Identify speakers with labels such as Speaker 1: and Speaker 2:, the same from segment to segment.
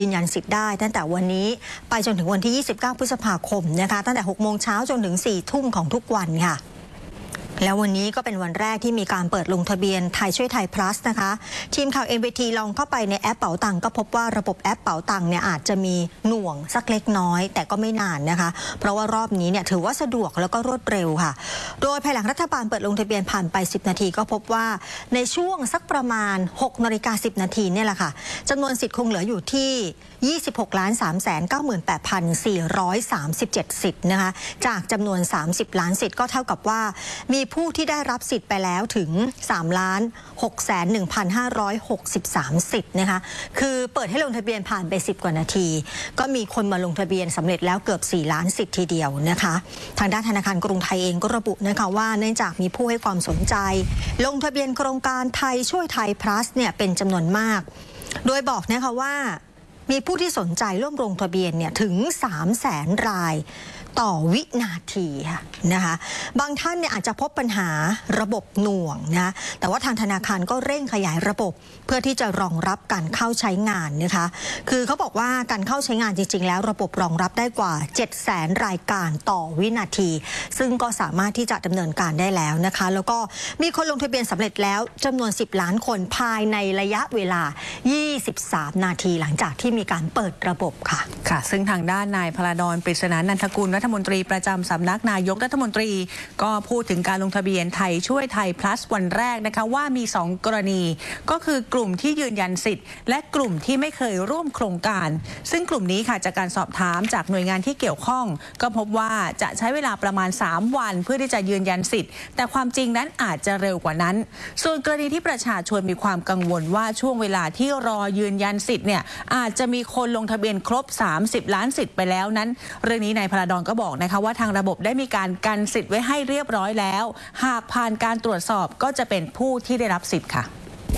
Speaker 1: ยืนยันสิทธิ์ได้ตั้งแต่วันนี้ไปจนถึงวันที่ 29 พฤษภาคมนะคะตั้งแต่ 6 โมงเช้าจนถึง 4 ทุ่มของทุกวันค่ะแล้ววันนี้ก็เป็นวันแรกที่มีการเปิดลงทะเบียนไทยช่วยไทย plus นะคะทีมข่าว NBT ลองเข้าไปในแอปเป๋าตังก็พบว่าระบบแอปเป๋าตังเนี่ยอาจจะมีหน่วงสักเล็กน้อยแต่ก็ไม่นานนะคะเพราะว่ารอบนี้เนี่ยถือว่าสะดวกแล้วก็รวดเร็วค่ะโดยภายหลังรัฐบาลเปิดลงทะเบียนผ่านไป10 นาทีก็พบว่าในช่วงสักประมาณ 6:10 นาทีเนี่ยแหละค่ะจำนวนสิทธิ์คงเหลืออยู่ที่ 26,398,437 สิทธิ์นะคะจากจำนวน 30 ล้านสิทธิ์ก็เท่ากับว่ามีผู้ที่ได้รับสิทธิ์ไปแล้วถึง 3,601,563 สิทธิ์นะคะคือเปิดให้ลงทะเบียนผ่านไป10 กว่านาทีก็มีคนมาลงทะเบียนสำเร็จแล้วเกือบ 4 ล้านสิทธิ์ทีเดียวนะคะทางด้านธนาคารกรุงไทยเองก็ระบุนะคะว่าเนื่องจากมีผู้ให้ความสนใจลงทะเบียนโครงการไทยช่วยไทย plus เนี่ยเป็นจำนวนมากโดยบอกนะคะว่ามีผู้ที่สนใจร่วมลงทะเบียนเนี่ยถึง 300,000 รายต่อวินาทีค่ะนะคะบางท่านเนี่ยอาจจะพบปัญหาระบบหน่วงนะแต่ว่าทางธนาคารก็เร่งขยายระบบเพื่อที่จะรองรับการเข้าใช้งานนะคะคือเขาบอกว่าการเข้าใช้งานจริงๆแล้วระบบรองรับได้กว่า 700,000 รายการต่อวินาทีซึ่งก็สามารถที่จะดำเนินการได้แล้วนะคะแล้วก็มีคนลงทะเบียนสำเร็จแล้วจำนวน10 ล้านคนภายในระยะเวลา23 นาทีหลังจากที่มีการเปิดระบบค่ะ
Speaker 2: ค่ะซึ่งทางด้านนายพลาดร ปริศนานันทกุลรัฐมนตรีประจำสำนักนายกรัฐมนตรีก็พูดถึงการลงทะเบียนไทยช่วยไทย plus วันแรกนะคะว่ามี2 กรณีก็คือกลุ่มที่ยืนยันสิทธิ์และกลุ่มที่ไม่เคยร่วมโครงการซึ่งกลุ่มนี้ค่ะจากการสอบถามจากหน่วยงานที่เกี่ยวข้องก็พบว่าจะใช้เวลาประมาณ3 วันเพื่อที่จะยืนยันสิทธิ์แต่ความจริงนั้นอาจจะเร็วกว่านั้นส่วนกรณีที่ประชาชนมีความกังวลว่าช่วงเวลาที่รอยืนยันสิทธิ์เนี่ยอาจจะมีคนลงทะเบียนครบ30 ล้านสิทธิ์ไปแล้วนั้นเรื่องนี้นายพลาดรก็บอกนะคะว่าทางระบบได้มีการกันสิทธิ์ไว้ให้เรียบร้อยแล้วหากผ่านการตรวจสอบก็จะเป็นผู้ที่ได้รับสิทธิ์ค่ะ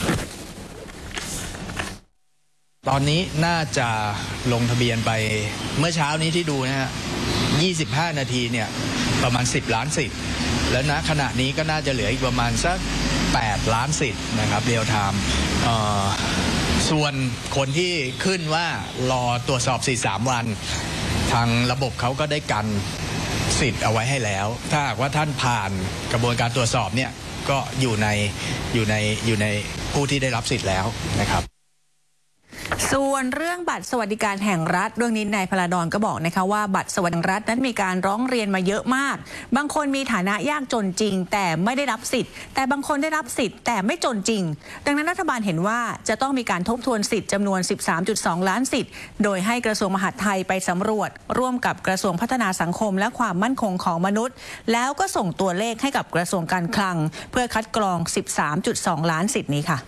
Speaker 3: ตอนนี้น่าจะลงทะเบียนไปเมื่อเช้านี้ที่ดูนะฮะ25 นาทีเนี่ยประมาณ10 ล้านสิทธิ์แล้วณขณะนี้ก็น่าจะเหลืออีกประมาณสัก8 ล้านสิทธิ์นะครับเรียลไทม์ส่วนคนที่ขึ้นว่ารอตรวจสอบ43 วันทางระบบเขาก็ได้กันสิทธิ์เอาไว้ให้แล้วถ้าหากว่าท่านผ่านกระบวนการตรวจสอบเนี่ยก็อยู่ในผู้ที่ได้รับสิทธิ์แล้วนะครับ
Speaker 2: ส่วนเรื่องบัตรสวัสดิการแห่งรัฐเรื่องนี้นายพลาดรก็บอกนะคะว่าบัตรสวัสดิการรัฐนั้นมีการร้องเรียนมาเยอะมากบางคนมีฐานะยากจนจริงแต่ไม่ได้รับสิทธิ์แต่บางคนได้รับสิทธิ์แต่ไม่จนจริงดังนั้นรัฐบาลเห็นว่าจะต้องมีการทบทวนสิทธิ์จำนวน 13.2 ล้านสิทธิ์โดยให้กระทรวงมหาดไทยไปสำรวจร่วมกับกระทรวงพัฒนาสังคมและความมั่นคงของมนุษย์แล้วก็ส่งตัวเลขให้กับกระทรวงการคลังเพื่อคัดกรอง 13.2 ล้านสิทธิ์นี้ค่ะ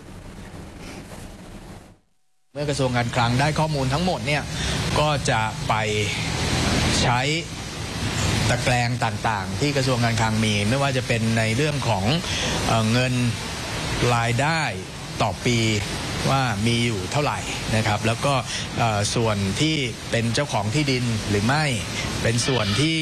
Speaker 3: เมื่อกระทรวงการคลังได้ข้อมูลทั้งหมดเนี่ยก็จะไปใช้ตะแกรงต่างๆที่กระทรวงการคลังมีไม่ว่าจะเป็นในเรื่องของเงินรายได้ต่อปีว่ามีอยู่เท่าไหร่นะครับแล้วก็ส่วนที่เป็นเจ้าของที่ดินหรือไม่เป็นส่วนที่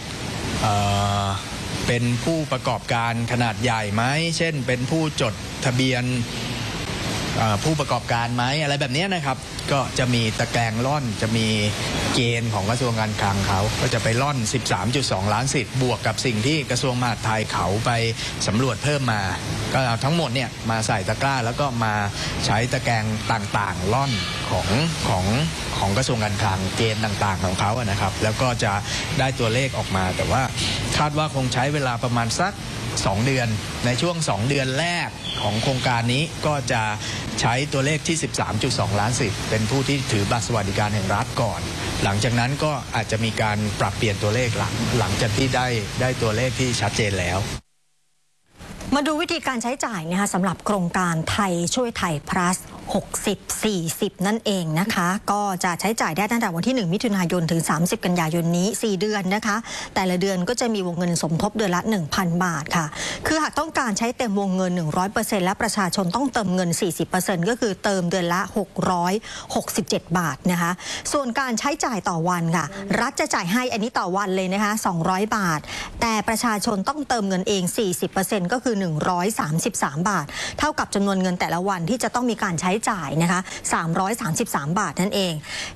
Speaker 3: เป็นผู้ประกอบการขนาดใหญ่ไหมเช่นเป็นผู้จดทะเบียนผู้ประกอบการไหมอะไรแบบนี้นะครับก็จะมีตะแกรงล่อนจะมีเกณฑ์ของกระทรวงการคลังเขาก็จะไปล่อน 13.2 ล้านสิทธิ์บวกกับสิ่งที่กระทรวงมหาดไทยเขาไปสำรวจเพิ่มมาก็เอาทั้งหมดเนี่ยมาใส่ตะกร้าแล้วก็มาใช้ตะแกรงต่างๆล่อนของกระทรวงการคลังเกณฑ์ต่างๆของเขานะครับแล้วก็จะได้ตัวเลขออกมาแต่ว่าคาดว่าคงใช้เวลาประมาณสัก2 เดือนในช่วง2 เดือนแรกของโครงการนี้ก็จะใช้ตัวเลขที่ 13.2 ล้านสิทธิ์เป็นผู้ที่ถือบัตรสวัสดิการแห่งรัฐก่อนหลังจากนั้นก็อาจจะมีการปรับเปลี่ยนตัวเลขหลังจากที่ได้ตัวเลขที่ชัดเจนแล้ว
Speaker 1: มาดูวิธีการใช้จ่ายนะคะสำหรับโครงการไทยช่วยไทย plus 60-40 นั่นเองนะคะก็จะใช้จ่ายได้ตั้งแต่วันที่1 มิถุนายนถึง30 กันยายนนี้4 เดือนนะคะแต่ละเดือนก็จะมีวงเงินสมทบเดือนละ 1,000 บาทค่ะคือหากต้องการใช้เต็มวงเงิน 100% และประชาชนต้องเติมเงิน 40% ก็คือเติมเดือนละ667 บาทนะคะส่วนการใช้จ่ายต่อวันค่ะรัฐจะจ่ายให้อันนี้ต่อวันเลยนะคะ200 บาทแต่ประชาชนต้องเติมเงินเอง 40% ก็คือ133 บาทเท่ากับจำนวนเงินแต่ละวันที่จะต้องมีการใช้ช้จ่ายนะคะ333 บาทนั่นเอง